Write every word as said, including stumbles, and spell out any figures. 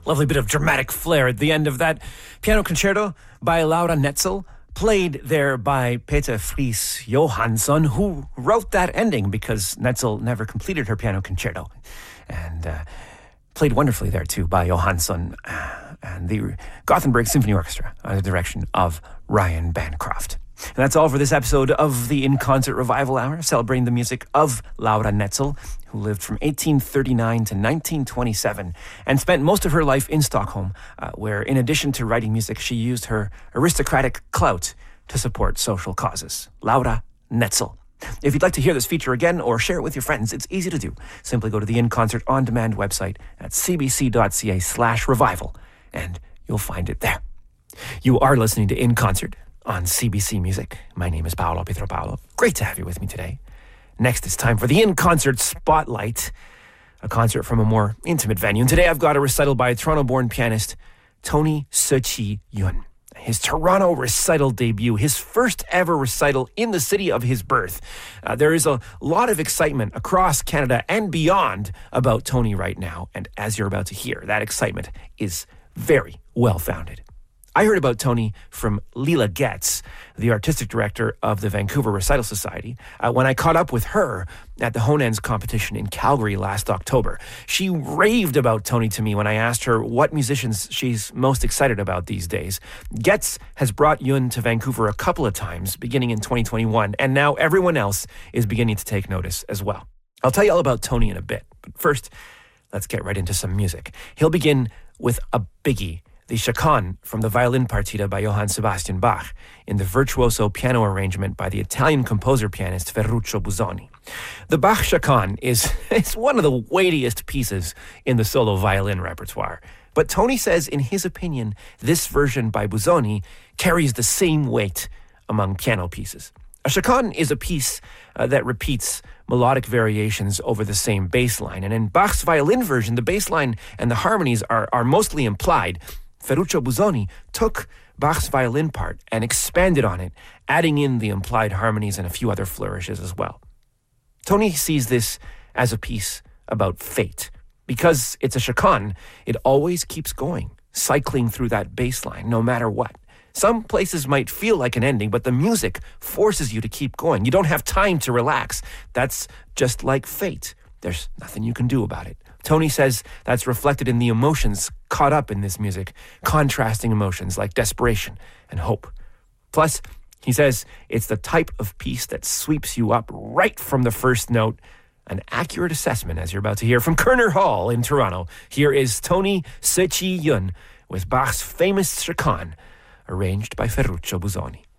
Lovely bit of dramatic flair at the end of that piano concerto by Laura Netzel, played there by Peter Fries Johansson, who wrote that ending because Netzel never completed her piano concerto. And uh, played wonderfully there too by Johansson uh, and the Gothenburg Symphony Orchestra under the direction of Ryan Bancroft. And that's all for this episode of the In Concert Revival Hour, celebrating the music of Laura Netzel, who lived from eighteen thirty-nine to nineteen twenty-seven and spent most of her life in Stockholm, uh, where in addition to writing music, she used her aristocratic clout to support social causes. Laura Netzel. If you'd like to hear this feature again or share it with your friends, it's easy to do. Simply go to the In Concert On Demand website at cbc.ca slash revival, and you'll find it there. You are listening to In Concert on C B C Music. My name is Paolo Pietropalo. Great to have you with me today. Next, it's time for the In Concert Spotlight, a concert from a more intimate venue. And today I've got a recital by Toronto-born pianist Tony Tzu-Chi Yun. His Toronto recital debut, his first ever recital in the city of his birth. Uh, there is a lot of excitement across Canada and beyond about Tony right now. And as you're about to hear, that excitement is very well-founded. I heard about Tony from Leela Getz, the artistic director of the Vancouver Recital Society, uh, when I caught up with her at the Honens competition in Calgary last October. She raved about Tony to me when I asked her what musicians she's most excited about these days. Getz has brought Yun to Vancouver a couple of times, beginning in twenty twenty-one, and now everyone else is beginning to take notice as well. I'll tell you all about Tony in a bit, but first, let's get right into some music. He'll begin with a biggie, the Chaconne from the violin partita by Johann Sebastian Bach in the virtuoso piano arrangement by the Italian composer-pianist Ferruccio Busoni. The Bach Chaconne is, is one of the weightiest pieces in the solo violin repertoire. But Tony says, in his opinion, this version by Busoni carries the same weight among piano pieces. A chaconne is a piece uh, that repeats melodic variations over the same bass line. And in Bach's violin version, the bass line and the harmonies are, are mostly implied. Ferruccio Busoni took Bach's violin part and expanded on it, adding in the implied harmonies and a few other flourishes as well. Tony sees this as a piece about fate. Because it's a chaconne, it always keeps going, cycling through that bass line, no matter what. Some places might feel like an ending, but the music forces you to keep going. You don't have time to relax. That's just like fate. There's nothing you can do about it. Tony says that's reflected in the emotions caught up in this music, contrasting emotions like desperation and hope. Plus, he says it's the type of piece that sweeps you up right from the first note. An accurate assessment, as you're about to hear from Kerner Hall in Toronto. Here is Tony Tzu-Chi Yun with Bach's famous chaconne, arranged by Ferruccio Busoni.